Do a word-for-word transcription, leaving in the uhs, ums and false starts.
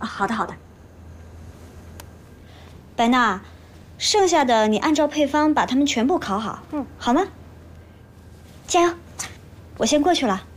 啊，好的好的。白娜，剩下的你按照配方把它们全部烤好，嗯，好吗？加油，我先过去了。